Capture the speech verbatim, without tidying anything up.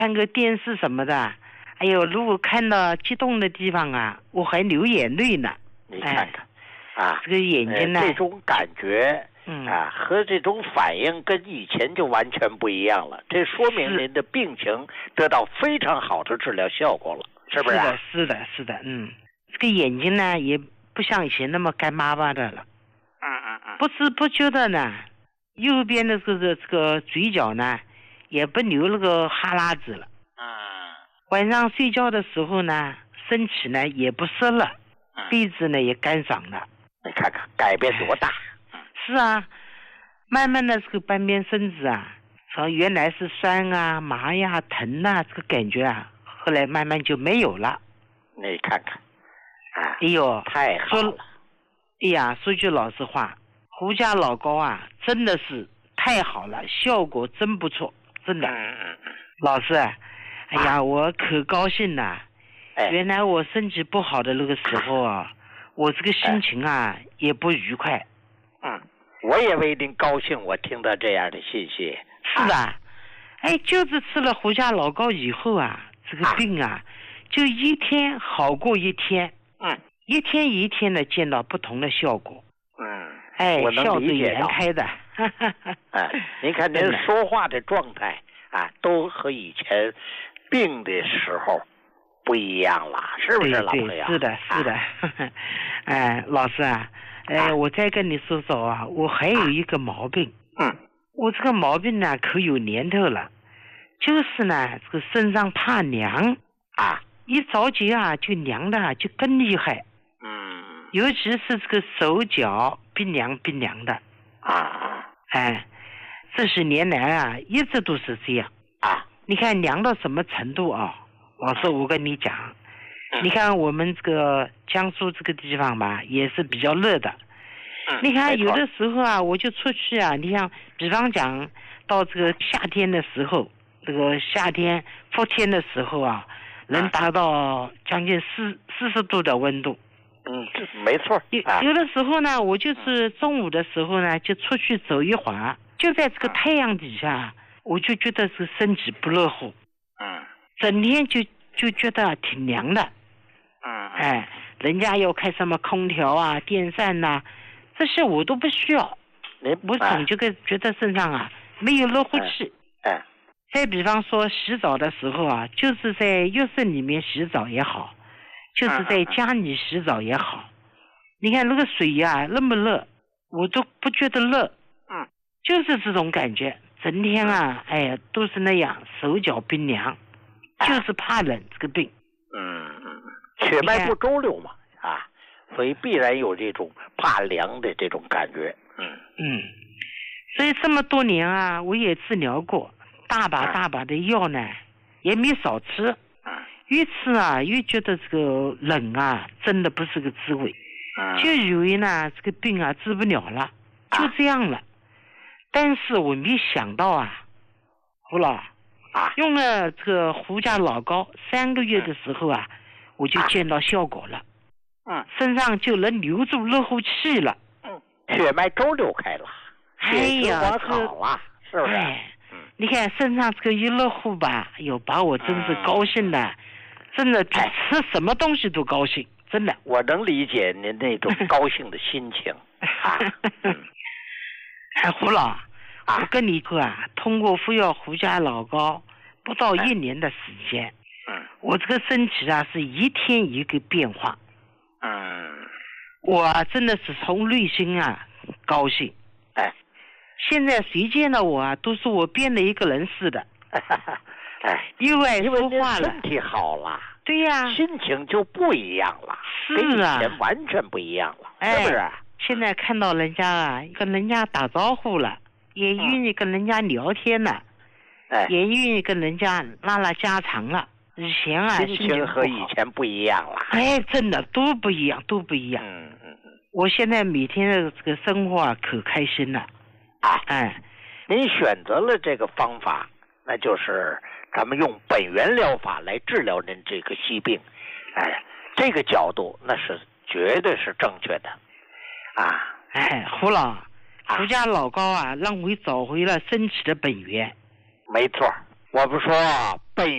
看个电视什么的，哎呦，如果看到激动的地方啊，我还流眼泪呢。 你看看，哎、啊， 这个眼睛呢， 呃、这种感觉， 嗯啊，和这种反应跟以前就完全不一样了。这说明您的病情得到非常好的治疗效果了，是不是、啊？ 是的，是的，是的，嗯，这个眼睛呢，也不像以前那么干巴巴的了。 嗯嗯嗯。 不知不觉的呢，右边的这个这个嘴角呢，也不流那个哈喇子了。 嗯。 晚上睡觉的时候呢，身体呢也不湿了，鼻子呢也干爽了。 你看看改变多大！ 是啊，慢慢的这个半边身子啊，从原来是酸啊、麻呀、疼啊这个感觉啊，后来慢慢就没有了。 你看看，啊， 哎呦， 太好了！ 哎呀，说句老实话，胡家老高啊，真的是太好了，效果真不错，真的。 嗯嗯嗯。 老师，哎呀，啊、我可高兴了。 哎， 原来我身体不好的那个时候啊，我这个心情啊、哎、也不愉快。 嗯，我也为您高兴，我听到这样的信息。 是的，啊、哎，就是吃了胡家老高以后啊，这个病啊，啊就一天好过一天。 嗯。 一天一天的见到不同的效果。 嗯。 哎， 我能理解到。 笑对颜开的。 哎，您看您说话的状态啊，都和以前病的时候不一样了，是不是老师呀？ 是的，是的。哎，老师啊，哎、啊，我再跟你说说啊，我还有一个毛病。 嗯。 我这个毛病呢，可有年头了，就是呢，这个身上怕凉啊， 一着急啊，就凉的就更厉害。 嗯。 尤其是这个手脚冰凉冰凉的。 啊。 哎，这些年来啊，一直都是这样。 啊。 你看凉到什么程度啊？老师，我跟你讲，嗯、你看我们这个江苏这个地方吧，也是比较热的。 嗯、 你看有的时候啊，我就出去啊，你像比方讲到这个夏天的时候，这个夏天伏天的时候啊，能达到将近四四十度的温度。 嗯，这没错。 有有的时候呢，我就是中午的时候呢，就出去走一会儿，就在这个太阳底下，我就觉得是身体不热乎。 嗯。 整天就就觉得挺凉的。 嗯。 哎，人家要开什么空调啊、电扇呐、啊，这些我都不需要。我总觉得觉得身上啊没有热乎气。 哎。哎再比方说洗澡的时候啊，就是在浴室里面洗澡也好，就是在家里洗澡也好，你看那个水呀、啊、那么热，我都不觉得热。 嗯。 就是这种感觉，整天啊，哎呀，都是那样，手脚冰凉，就是怕冷这个病。 嗯嗯，血脉不周流嘛，啊，所以必然有这种怕凉的这种感觉。嗯嗯，所以这么多年啊，我也治疗过。大把大把的药呢，也没少吃。越吃啊，越觉得这个冷啊，真的不是个滋味。就以为呢，这个病啊治不了了，就这样了。但是我没想到啊，胡老啊， 用了这个胡家老高三个月的时候啊，我就见到效果了。 嗯， 身上就能留住热乎气了。 嗯，血脉周流开了，血循环好了，是不是？ 哎你看身上这个一热乎吧，哎呦，把我真是高兴的，嗯、真的比吃什么东西都高兴，真的。 我能理解您那种高兴的心情。啊嗯、 哎，胡老，啊、我跟你说啊，通过服药胡家老高不到一年的时间， 嗯， 我这个身体啊是一天一个变化。 嗯， 我、啊、真的是从内心啊高兴。 哎。 现在谁见到我啊，都说我变了一个人似的。 哎， 又爱说话了， 身体好了， 对呀、 啊，心情就不一样了， 是啊， 跟以前完全不一样了， 哎、 是不是？ 现在看到人家啊，跟人家打招呼了，也愿意跟人家聊天了， 哎、 也愿意跟人家拉拉家常了。以前啊， 心情和以前不一样了。 哎，真的都不一样，都不一样。 嗯嗯嗯。 我现在每天的这个生活啊，可开心了。 啊， 哎， 您选择了这个方法，那就是咱们用本源疗法来治疗您这个疾病，哎，这个角度那是绝对是正确的，啊， 哎，胡老，胡家老高啊，让我找回了身体的本源。 没错，我不说本